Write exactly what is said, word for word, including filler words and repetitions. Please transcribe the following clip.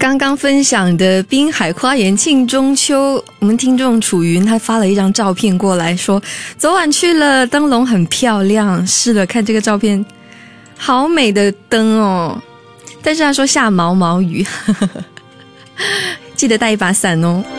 刚刚分享的滨海花园庆中秋，我们听众楚云他发了一张照片过来说，昨晚去了，灯笼很漂亮，是的，看这个照片好美的灯哦，但是他说下毛毛雨记得带一把伞哦。